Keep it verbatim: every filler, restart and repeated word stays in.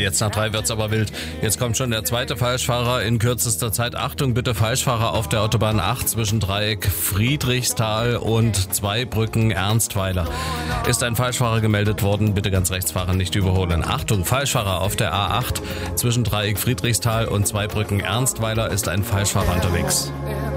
jetzt nach drei wird's aber wild. Jetzt kommt schon der zweite Falschfahrer in kürzester Zeit. Achtung bitte, Falschfahrer auf der Autobahn acht zwischen Dreieck Friedrichsthal und Zweibrücken Ernstweiler. Ist ein Falschfahrer gemeldet worden, bitte ganz rechts fahren, nicht überholen. Achtung, Falschfahrer auf der A acht zwischen Dreieck Friedrichsthal und Zweibrücken Ernstweiler ist ein Falschfahrer unterwegs.